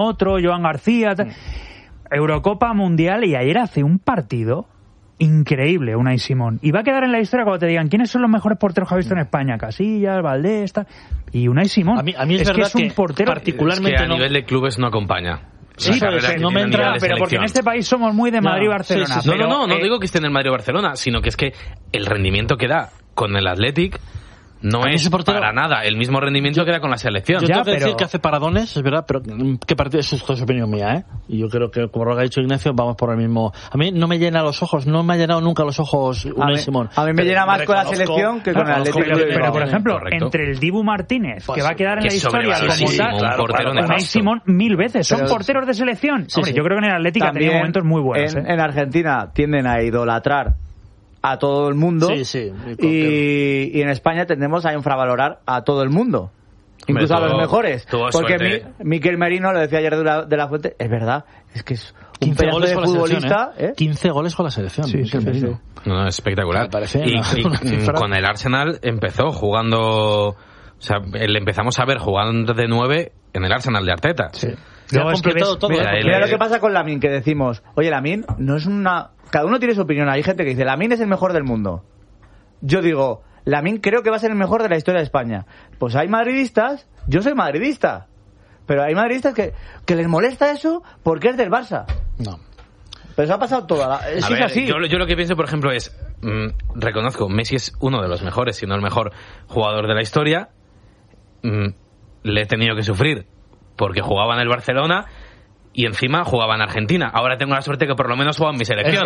otro, Joan García, Eurocopa, Mundial, y ayer hace un partido increíble Unai Simón. Y va a quedar en la historia cuando te digan quiénes son los mejores porteros que ha visto en España. Casillas, Valdés, y Unai Simón. A mí es verdad que es un portero particularmente a nivel de clubes no acompaña. Sí, no me entra, pero porque en este país somos muy de Madrid y Barcelona. Sí. No digo que esté en el Madrid o Barcelona, sino que es que el rendimiento que da con el Athletic no es para nada el mismo rendimiento que da con la selección. Yo tengo que decir que hace paradones, es verdad, pero qué partido, eso es opinión mía, ¿eh? Y yo creo que, como lo ha dicho Ignacio, vamos por el mismo. A mí no me llena los ojos, no me ha llenado nunca los ojos Unai Simón. A mí me llena más con la selección que con el Atlético. Pero por ejemplo, entre el Dibu Martínez, que va a quedar en la historia como tal, Unai Simón 1000 veces. Son porteros de selección. Hombre, yo creo que en el Atlético ha tenido momentos muy buenos. En Argentina tienden a idolatrar a todo el mundo, y en España tendemos a infravalorar a todo el mundo, incluso a los mejores, porque Miquel Merino, lo decía ayer de la Fuente, es verdad, es que es un pedazo de futbolista, 15 goles con la selección. Sí. No, es espectacular. Y con el Arsenal empezó jugando, o sea, le empezamos a ver jugando de 9 en el Arsenal de Arteta. Sí. Luego es que mira lo que pasa con Lamine, que decimos, oye, Lamine no es una... Cada uno tiene su opinión. Hay gente que dice, Lamine es el mejor del mundo. Yo digo, Lamine creo que va a ser el mejor de la historia de España. Pues hay madridistas, yo soy madridista, pero hay madridistas que les molesta eso porque es del Barça. No. Pero eso ha pasado toda es así. Yo lo que pienso, por ejemplo, es, reconozco, Messi es uno de los mejores, si no el mejor jugador de la historia. Le he tenido que sufrir porque jugaba en el Barcelona y encima jugaba en Argentina. Ahora tengo la suerte que por lo menos juega en mi selección.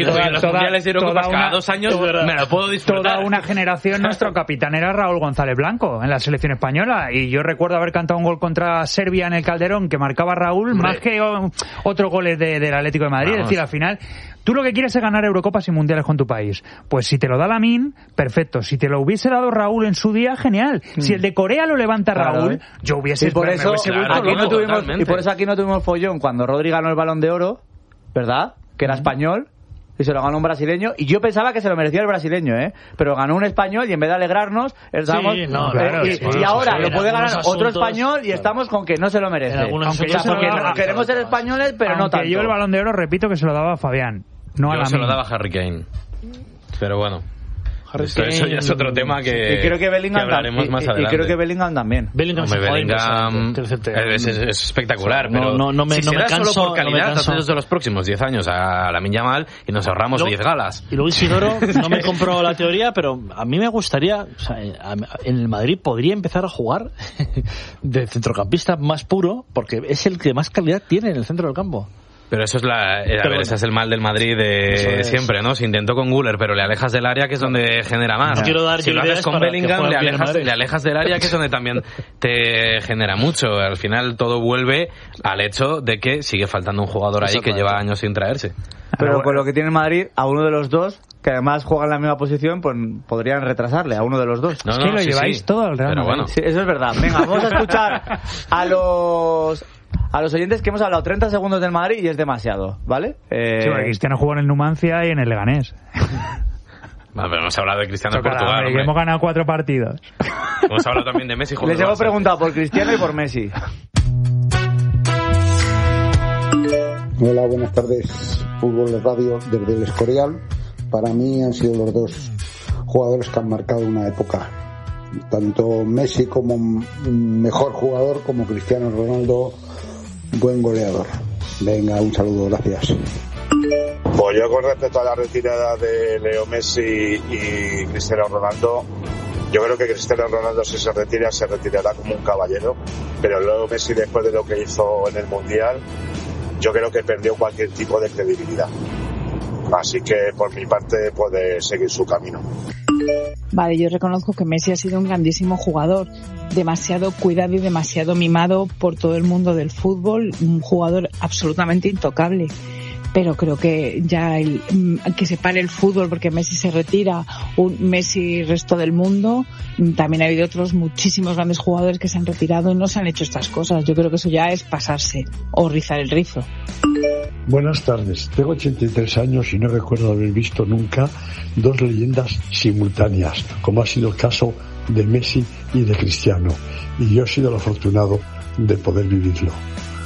Cada 2 años me lo puedo disfrutar. Toda una generación, nuestro capitán era Raúl González Blanco en la selección española, y yo recuerdo haber cantado un gol contra Serbia en el Calderón que marcaba Raúl, más que otros goles del Atlético de Madrid. Vamos. Es decir, al final, tú lo que quieres es ganar Eurocopas y Mundiales con tu país. Pues si te lo da Lamine, perfecto. Si te lo hubiese dado Raúl en su día, genial. Si el de Corea lo levanta Raúl, yo hubiese... Y por eso aquí no tuvimos follón cuando Rodri ganó el Balón de Oro, ¿verdad? Que era español, y se lo ganó un brasileño, y yo pensaba que se lo merecía el brasileño, pero ganó un español, y en vez de alegrarnos estamos, y ahora lo puede ganar otro español, y estamos con que no se lo merece. Queremos ser españoles, pero no tanto. Yo el Balón de Oro, repito, que se lo daba a Fabián, no a Lamine. Se lo daba a Harry Kane, pero bueno, eso ya es otro tema que, y creo que Bellingham hablaremos más adelante. Y creo que Bellingham también. Bellingham es espectacular, pero no me canso, solo por calidad, de los próximos 10 años a Lamine Yamal y nos ahorramos 10 galas. Y luego Isidoro, no me compró la teoría, pero a mí me gustaría, o sea, en el Madrid podría empezar a jugar de centrocampista más puro, porque es el que más calidad tiene en el centro del campo. Pero eso es ese es el mal del Madrid de siempre, ¿no? Se intentó con Güler, pero le alejas del área, que es donde genera más. Si lo haces con Bellingham, le alejas del área, que es donde también te genera mucho. Al final todo vuelve al hecho de que sigue faltando un jugador ahí que lleva años sin traerse. Pero con lo que tiene el Madrid, a uno de los dos, que además juega en la misma posición, pues podrían retrasarle a uno de los dos. Es que lo lleváis todo al Real Madrid. Bueno. Sí, eso es verdad. Venga, vamos a escuchar a los oyentes, que hemos hablado 30 segundos del Madrid y es demasiado, ¿vale? Sí, porque Cristiano jugó en el Numancia y en el Leganés. Bueno, pero hemos hablado de Cristiano en Portugal. Que hemos ganado 4 partidos. Hemos hablado también de Messi. Les hemos preguntado por Cristiano y por Messi. Hola, buenas tardes. Fútbol de Radio desde el Escorial. Para mí han sido los dos jugadores que han marcado una época. Tanto Messi como mejor jugador, como Cristiano Ronaldo, buen goleador. Venga, un saludo, gracias. Pues yo, con respecto a la retirada de Leo Messi y Cristiano Ronaldo, yo creo que Cristiano Ronaldo, si se retira, se retirará como un caballero, pero Leo Messi, después de lo que hizo en el Mundial, yo creo que perdió cualquier tipo de credibilidad. Así que por mi parte puede seguir su camino. Vale, yo reconozco que Messi ha sido un grandísimo jugador, demasiado cuidado y demasiado mimado por todo el mundo del fútbol, un jugador absolutamente intocable. Pero creo que ya que se pare el fútbol porque Messi se retira, un Messi resto del mundo. También ha habido otros muchísimos grandes jugadores que se han retirado y no se han hecho estas cosas. Yo creo que eso ya es pasarse o rizar el rizo. Buenas tardes, tengo 83 años y no recuerdo haber visto nunca dos leyendas simultáneas, como ha sido el caso de Messi y de Cristiano, y yo he sido el afortunado de poder vivirlo.